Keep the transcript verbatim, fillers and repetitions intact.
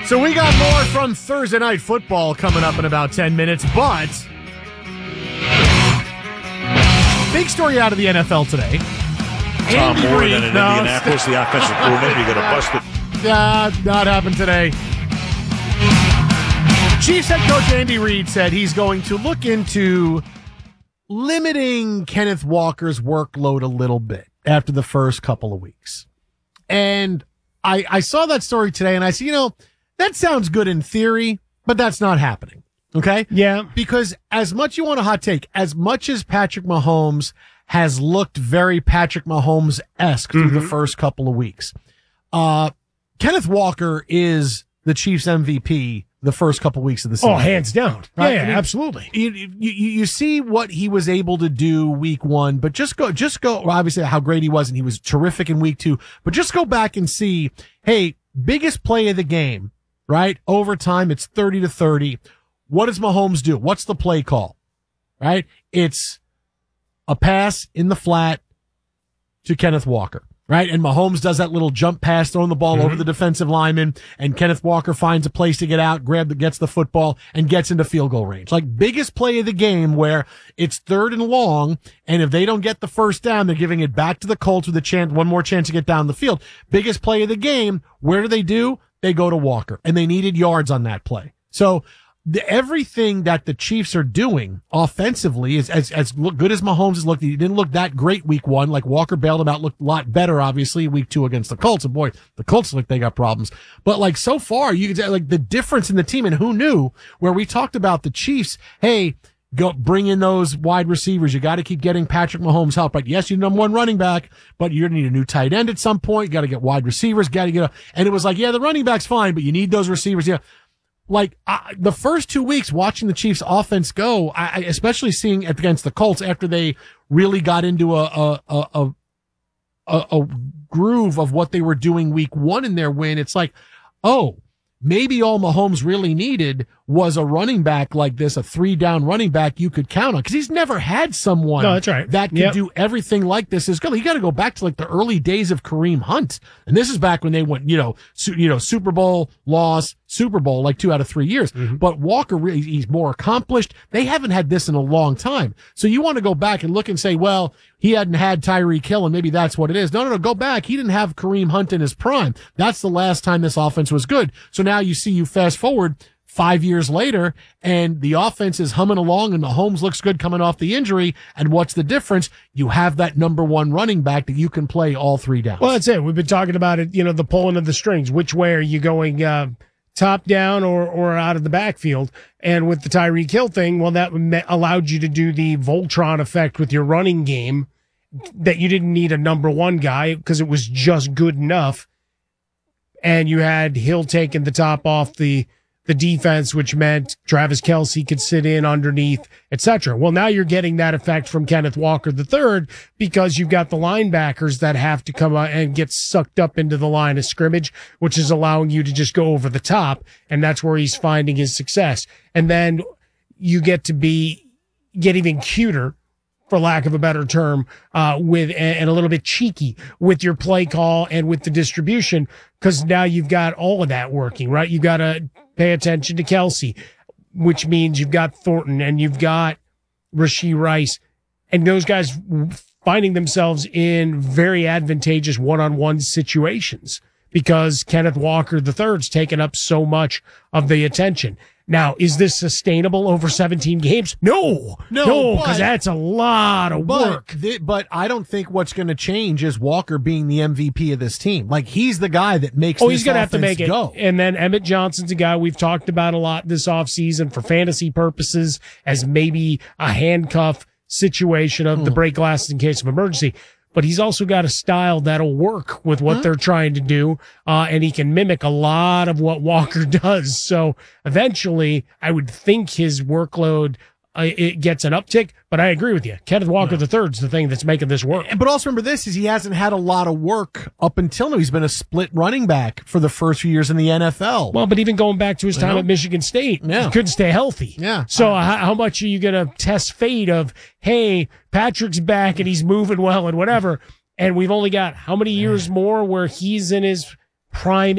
So we got more from Thursday Night Football coming up in about ten minutes, but big story out of the N F L today. Tom Andy Moore Reid, then in no, Indianapolis, the offensive coordinator, you got to bust it. Nah, not happened today. Chiefs head coach Andy Reid said he's going to look into limiting Kenneth Walker's workload a little bit after the first couple of weeks. And I, I saw that story today and I said, you know, that sounds good in theory, but that's not happening. Okay? Yeah. Because as much you want a hot take, as much as Patrick Mahomes has looked very Patrick Mahomes-esque through mm-hmm. the first couple of weeks, uh, Kenneth Walker is the Chiefs M V P the first couple of weeks of the season. Oh, hands down. Right? Yeah, I mean, absolutely. You, you, you see what he was able to do week one, but just go, just go, well, obviously how great he was, and he was terrific in week two, but just go back and see, hey, biggest play of the game, right? Overtime, it's thirty to thirty. What does Mahomes do? What's the play call? Right? It's a pass in the flat to Kenneth Walker. Right? And Mahomes does that little jump pass, throwing the ball mm-hmm. over the defensive lineman, and Kenneth Walker finds a place to get out, grab the, gets the football, and gets into field goal range. Like, biggest play of the game where it's third and long, and if they don't get the first down, they're giving it back to the Colts with a chance, one more chance to get down the field. Biggest play of the game, where do they do? They go to Walker, and they needed yards on that play. So, The, everything that the Chiefs are doing offensively is as as look, good as Mahomes has looked. He didn't look that great week one. Like Walker bailed him out, looked a lot better, obviously, week two against the Colts. And boy, the Colts look they got problems. But like so far, you can say like the difference in the team, and who knew where we talked about the Chiefs, hey, go bring in those wide receivers. You got to keep getting Patrick Mahomes help. Right? Yes, you're number one running back, but you're going to need a new tight end at some point. You got to get wide receivers. Got to get a, and it was like, yeah, the running back's fine, but you need those receivers. Yeah. Like, uh, the first two weeks watching the Chiefs offense go, I, I especially seeing it against the Colts after they really got into a, a, a, a, a groove of what they were doing week one in their win. It's like, oh, maybe all Mahomes really needed was a running back like this, a three down running back you could count on. Cause he's never had someone no, that's right. that could yep. do everything like this as good. You got to go back to like the early days of Kareem Hunt. And this is back when they went, you know, su- you know, Super Bowl loss, Super Bowl, like two out of three years. Mm-hmm. But Walker, really, he's more accomplished. They haven't had this in a long time. So you want to go back and look and say, well, he hadn't had Tyreek Hill and maybe that's what it is. No, no, no, go back. He didn't have Kareem Hunt in his prime. That's the last time this offense was good. So now you see you fast forward five years later, and the offense is humming along, and Mahomes looks good coming off the injury. And what's the difference? You have that number one running back that you can play all three downs. Well, that's it. We've been talking about it, you know, the pulling of the strings. Which way are you going, uh, top down or, or out of the backfield? And with the Tyreek Hill thing, well, that allowed you to do the Voltron effect with your running game, that you didn't need a number one guy because it was just good enough. And you had Hill taking the top off the the defense, which meant Travis Kelce could sit in underneath, et cetera. Well, now you're getting that effect from Kenneth Walker the third because you've got the linebackers that have to come out and get sucked up into the line of scrimmage, which is allowing you to just go over the top, and that's where he's finding his success. And then you get to be get even cuter, for lack of a better term, uh, with, and a little bit cheeky with your play call and with the distribution, because now you've got all of that working, right? You've got to pay attention to Kelce, which means you've got Thornton and you've got Rashee Rice, and those guys finding themselves in very advantageous one-on-one situations because Kenneth Walker the third's taken up so much of the attention. Now, is this sustainable over seventeen games? No, no, because that's a lot of but, work. Th- but I don't think what's going to change is Walker being the M V P of this team. Like, he's the guy that makes. Oh, this he's going to have to make it. Go. And then Emmett Johnson's a guy we've talked about a lot this offseason for fantasy purposes as maybe a handcuff situation of hmm. the break glass in case of emergency. But he's also got a style that'll work with what huh? they're trying to do, uh, and he can mimic a lot of what Walker does. So eventually, I would think his workload uh, it gets an uptick. But I agree with you, Kenneth Walker the third is the thing that's making this work. But also remember this: is he hasn't had a lot of work up until now. He's been a split running back for the first few years in the N F L. Well, but even going back to his time at Michigan State, yeah. he couldn't stay healthy. Yeah. So uh, how, how much are you going to test fate of? Hey, Patrick's back and he's moving well and whatever. And we've only got how many years more where he's in his prime